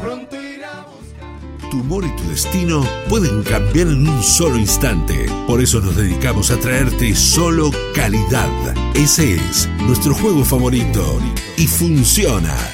Tu humor y tu destino pueden cambiar en un solo instante. Por eso nos dedicamos a traerte solo calidad. Ese es nuestro juego favorito y funciona.